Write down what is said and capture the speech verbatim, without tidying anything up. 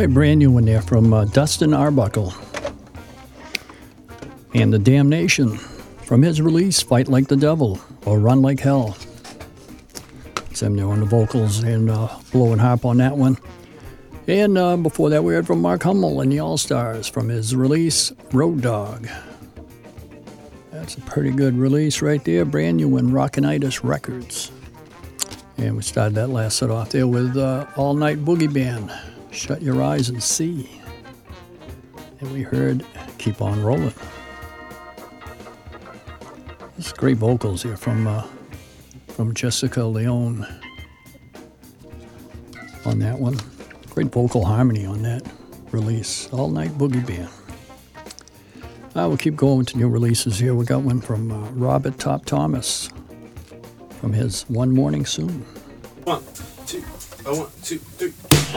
right, brand new one there from uh, Dustin Arbuckle. And The Damnation from his release, Fight Like the Devil or Run Like Hell. It's him there on the vocals and uh, blowing harp on that one. And uh, before that, we heard from Mark Hummel and the All-Stars from his release, Road Dog. That's a pretty good release right there, brand new one, Rockinitis Records. And we started that last set off there with uh, All Night Boogie Band, Shut Your Eyes and See. And we heard Keep On Rolling. It's great vocals here from uh, from Jessica Leone on that one. Great vocal harmony on that release, All Night Boogie Band. Uh, we'll keep going to new releases here. We got one from uh, Robert Top Thomas from his One Morning Soon. One, two, I want two, three.